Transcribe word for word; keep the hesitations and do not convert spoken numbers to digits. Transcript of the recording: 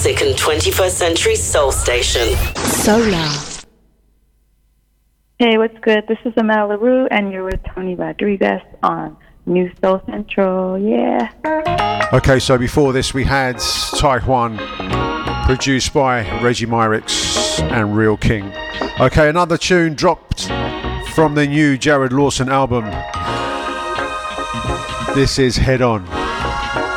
classic and twenty-first century soul station. Solar. Hey, what's good? This is Amel LaRue, and you're with Tony Rodriguez on New Soul Central. Yeah. Okay, so before this we had Taiwan, produced by Reggie Myrix and Real King. Okay, another tune dropped from the new Jared Lawson album. This is Head On.